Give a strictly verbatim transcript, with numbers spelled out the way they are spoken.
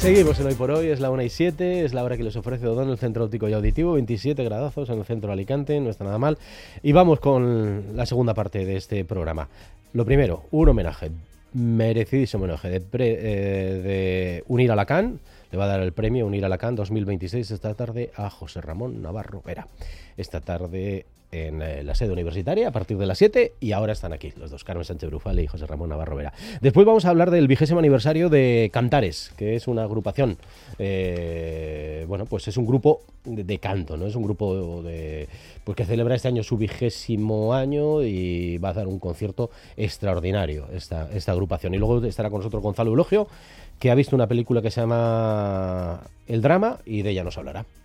Seguimos en Hoy por Hoy, es la una y siete, es la hora que les ofrece Odón, el Centro Óptico y Auditivo, veintisiete gradazos en el centro de Alicante, no está nada mal. Y vamos con la segunda parte de este programa. Lo primero, un homenaje, merecidísimo homenaje de, pre, eh, de Unir Alacant. Le va a dar el premio Unir Alacant dos mil veintiséis esta tarde a José Ramón Navarro Vera. Esta tarde en eh, la sede universitaria a partir de las siete, y ahora están aquí los dos, Carmen Sánchez Brufale y José Ramón Navarro Vera. Después vamos a hablar del vigésimo aniversario de Cantares, que es una agrupación, eh, bueno, pues es un grupo de, de canto, ¿no? Es un grupo de, pues que celebra este año su vigésimo año y va a dar un concierto extraordinario esta, esta agrupación. Y luego estará con nosotros Gonzalo Eulogio, que ha visto una película que se llama El Drama y de ella nos hablará.